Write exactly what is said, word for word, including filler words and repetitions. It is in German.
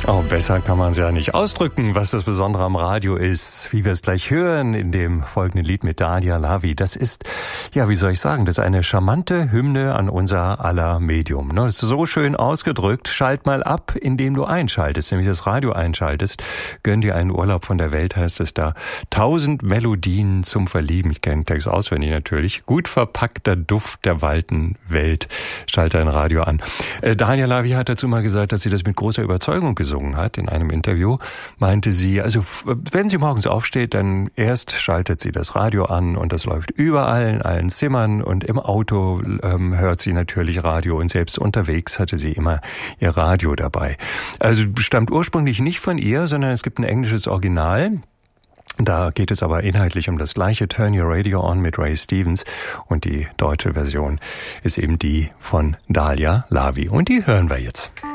Oh, besser kann man es ja nicht ausdrücken, was das Besondere am Radio ist, wie wir es gleich hören in dem folgenden Lied mit Dalia Lavi. Das ist, ja, wie soll ich sagen, das ist eine charmante Hymne an unser aller Medium. Das ist so schön ausgedrückt. Schalt mal ab, indem du einschaltest, nämlich das Radio einschaltest. Gönn dir einen Urlaub von der Welt, heißt es da. Tausend Melodien zum Verlieben. Ich kenne den Text auswendig natürlich. Gut verpackter Duft der weiten Welt. Schalte ein Radio an. Äh, Dalia Lavi hat dazu mal gesagt, dass sie das mit großer Überzeugung gesungen hat. In einem Interview meinte sie, also wenn sie morgens aufsteht, dann erst schaltet sie das Radio an und das läuft überall in allen Zimmern und im Auto ähm, hört sie natürlich Radio und selbst unterwegs hatte sie immer ihr Radio dabei. Also stammt ursprünglich nicht von ihr, sondern es gibt ein englisches Original. Da geht es aber inhaltlich um das gleiche, Turn Your Radio On mit Ray Stevens, und die deutsche Version ist eben die von Dalia Lavi und die hören wir jetzt.